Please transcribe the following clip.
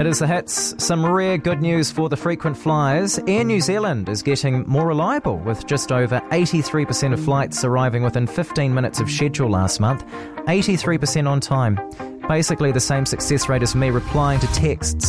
It is the hits. Some rare good news for the frequent flyers. Air New Zealand is getting more reliable, with just over 83% of flights arriving within 15 minutes of schedule last month. 83% on time. Basically the same success rate as me replying to texts